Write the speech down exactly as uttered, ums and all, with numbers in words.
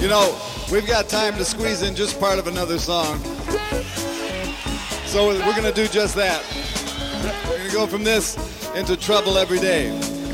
You know, we've got time to squeeze in just part of another song. So we're going to do just that. We're going to go from this into Trouble Every Day.